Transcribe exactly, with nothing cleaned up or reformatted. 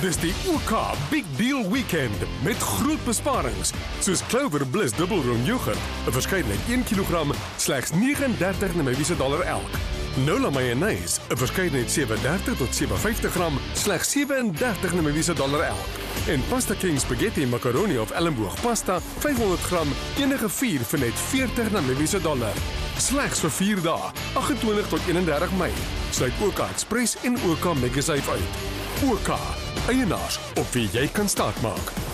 Dis die OK Big Deal Weekend met groot besparings, soos Clover Bliss dubbelroom yoghurt, 'n verskeidenheid een kilogram, slegs vyf nege namibiese dollar elk. Nola mayonnaise, 'n verskeidenheid sewe dertig tot sewe vyftig gram, slegs sewe dertig namibiese dollar elk. En Pasta King spaghetti, macaroni of ellenboog pasta, vyfhonderd gram, enige vier vir net veertig namibiese dollar. Slegs vir vier dae, agt en twintig tot eenendertig Mei. Sluit OK Express en OK Mega Save uit. OK, eienaars op wie jy kan staat maak.